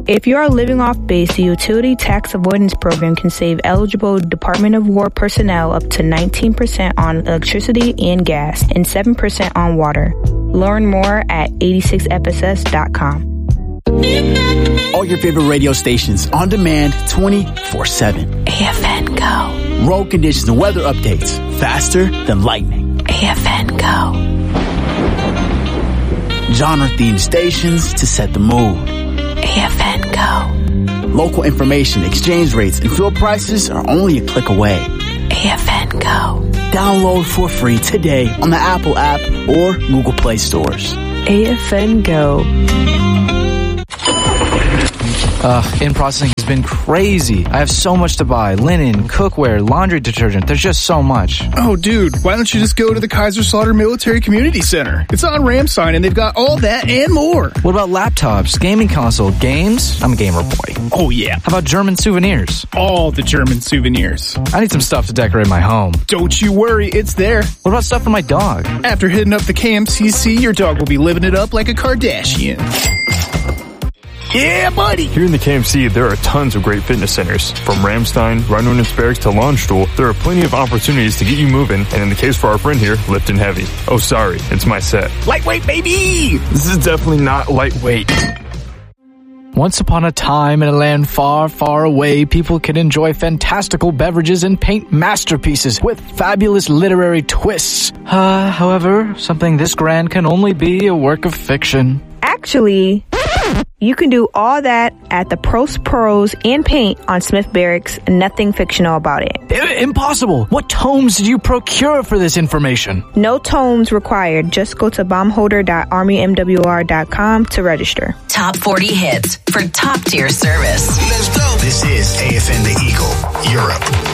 If you are living off base, the Utility Tax Avoidance Program can save eligible Department of War personnel up to 19% on electricity and gas and 7% on water. Learn more at 86fss.com. All your favorite radio stations on demand 24/7. AFN Go. Road conditions and weather updates faster than lightning. AFN Go. Genre-themed stations to set the mood. AFN Go. Local information, exchange rates, and fuel prices are only a click away. AFN Go. Download for free today on the Apple app or Google Play stores. AFN Go. In-processing has been crazy. I have so much to buy. Linen, cookware, laundry detergent. There's just so much. Oh, dude, why don't you just go to the Kaiserslautern Military Community Center? It's on Ramstein, and they've got all that and more. What about laptops, gaming console, games? I'm a gamer boy. Oh, yeah. How about German souvenirs? All the German souvenirs. I need some stuff to decorate my home. Don't you worry, it's there. What about stuff for my dog? After hitting up the KMCC, your dog will be living it up like a Kardashian. Yeah, buddy! Here in the KMC, there are tons of great fitness centers. From Ramstein, Rheinland Barracks to Lawnstuhl, there are plenty of opportunities to get you moving, and in the case for our friend here, lifting heavy. Oh, sorry, it's my set. Lightweight, baby! This is definitely not lightweight. Once upon a time in a land far, far away, people could enjoy fantastical beverages and paint masterpieces with fabulous literary twists. However, something this grand can only be a work of fiction. Actually, you can do all that at the Prost Prose and Paint on Smith Barracks. Nothing fictional about it. Impossible! What tomes did you procure for this information? No tomes required. Just go to bombholder.armymwr.com to register. Top 40 hits for top tier service. Let's go. This is AFN The Eagle, Europe.